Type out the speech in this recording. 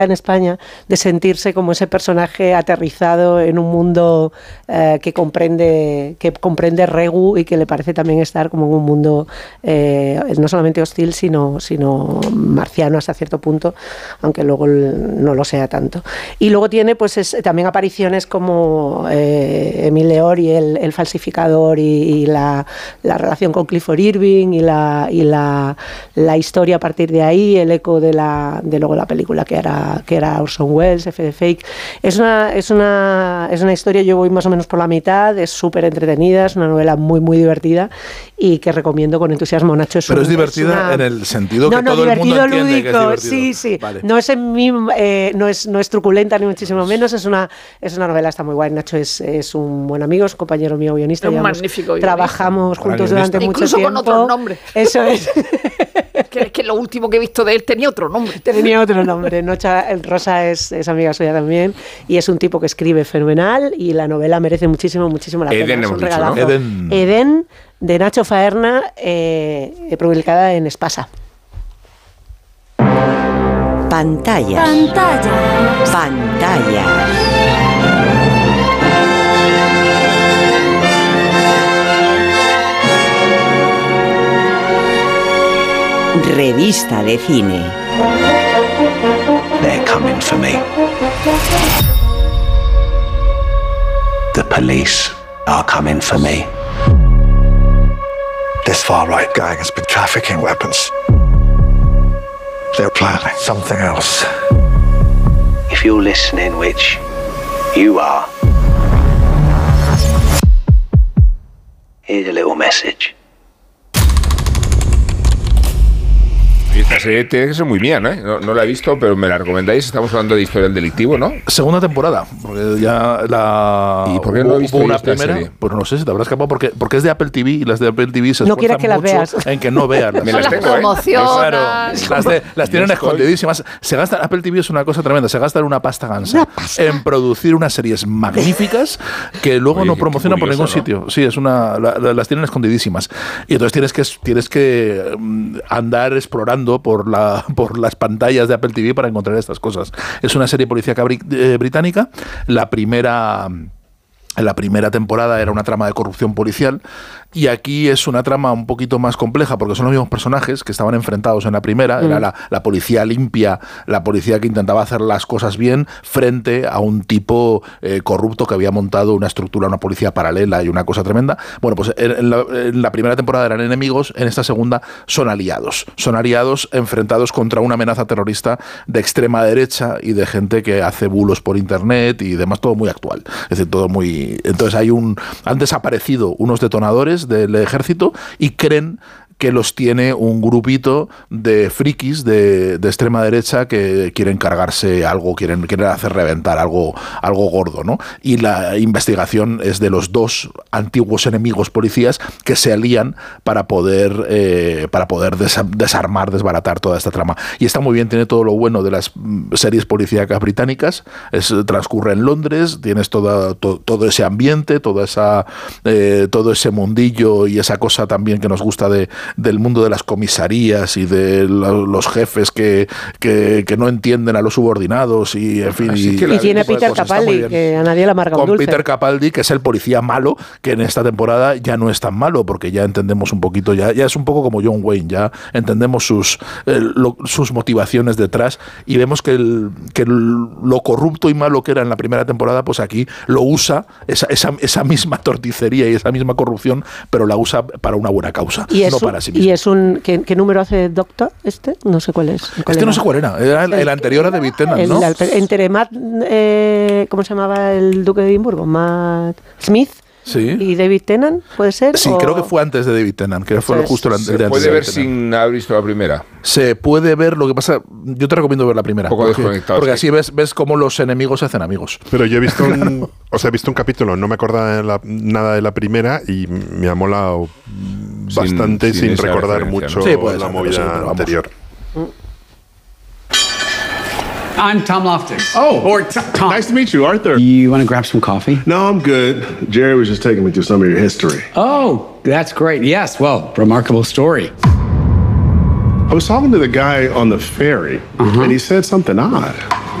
en España de sentirse como ese personaje aterrizado en un mundo que comprende Regu y que le parece también estar como en un mundo no solamente hostil sino marciano hasta cierto punto, aunque luego no lo sea tanto. Y luego tiene pues también apariciones como Emile Leori, el falsificador y la relación con Clifford Irving y la historia a partir de ahí, el eco de luego la película que era Orson Welles, F de Fake. Es una historia, yo voy más o menos por la mitad, es súper entretenida, es una novela muy muy divertida y que recomiendo con entusiasmo. Nacho, pero es divertida en el sentido que todo el mundo entiende lúdico, que es divertido. Sí. Vale. No es truculenta ni muchísimo menos, es una novela, está muy guay. Nacho es un buen amigo, es un compañero mío guionista. Es un magnífico guionista. Trabajamos juntos durante mucho tiempo. Incluso con otro nombre. Eso es. que lo último que he visto de él tenía otro nombre. Rosa es amiga suya también y es un tipo que escribe fenomenal y la novela merece muchísimo la pena. Eden, hemos dicho, ¿no? Eden, de Nacho Faerna, publicada en Espasa. Pantalla. Revista de cine. They're coming for me. The police are coming for me. This far-right gang has been trafficking weapons. They're planning something else. If you're listening, which you are, here's a little message. Esta serie tiene que ser muy bien, ¿eh? No la he visto, pero me la recomendáis. Estamos hablando de historial delictivo, ¿no? Segunda temporada, porque ya ¿Y por qué no he visto una esta primera? serie? Pues no sé, si te habrá escapado porque es de Apple TV y las de Apple TV se no quieres que las mucho veas en que no vean. Me las tengo, promocionan. Claro, las tienen escondidísimas. Apple TV es una cosa tremenda. Se gastan una pasta gansa en producir unas series magníficas que luego no promocionan por ningún sitio. Sí, las tienen escondidísimas. Y entonces tienes que andar explorando por las pantallas de Apple TV para encontrar estas cosas. Es una serie policíaca británica. La primera temporada era una trama de corrupción policial y aquí es una trama un poquito más compleja porque son los mismos personajes que estaban enfrentados en la primera. Era la policía limpia, la policía que intentaba hacer las cosas bien frente a un tipo corrupto que había montado una estructura, una policía paralela y una cosa tremenda. Bueno, pues en la primera temporada eran enemigos, en esta segunda son aliados enfrentados contra una amenaza terrorista de extrema derecha y de gente que hace bulos por internet y demás, todo muy actual. Es decir, todo muy... Entonces han desaparecido unos detonadores del ejército y creen que los tiene un grupito de frikis de extrema derecha que quieren cargarse algo, quieren hacer reventar algo gordo, ¿no? Y la investigación es de los dos antiguos enemigos policías que se alían para poder desarmar, desbaratar toda esta trama. Y está muy bien, tiene todo lo bueno de las series policíacas británicas, transcurre en Londres, tienes todo ese ambiente, todo ese mundillo y esa cosa también que nos gusta del mundo de las comisarías y de los jefes que no entienden a los subordinados y en fin. Y tiene Peter Capaldi, que a nadie le amarga un dulce. Con Peter Capaldi, que es el policía malo, que en esta temporada ya no es tan malo, porque ya entendemos un poquito, ya es un poco como John Wayne, ya entendemos sus motivaciones detrás y vemos que lo corrupto y malo que era en la primera temporada, pues aquí lo usa, esa misma torticería y esa misma corrupción, pero la usa para una buena causa, no para sí mismo. ¿Y es ¿qué número hace Doctor este? No sé cuál es. No sé cuál era el anterior a David Tennant, ¿no? Entre Matt, ¿cómo se llamaba el duque de Edimburgo? Matt Smith. Sí. ¿Y David Tennant puede ser? Sí, creo que fue antes de David Tennant, que fue justo el antes. ¿Se puede ver sin haber visto la primera? Se puede ver, lo que pasa, yo te recomiendo ver la primera. Un poco desconectado. Porque así ves cómo los enemigos se hacen amigos. Pero yo he visto un capítulo, no me acordaba nada de la primera y me ha molado bastante sin recordar mucho, ¿no? Sí, pues, la movida anterior. I'm Tom Loftus. Oh, Tom. Nice to meet you, Arthur. You want to grab some coffee? No, I'm good. Jerry was just taking me through some of your history. Oh, that's great. Yes, well, remarkable story. I was talking to the guy on the ferry, and he said something odd.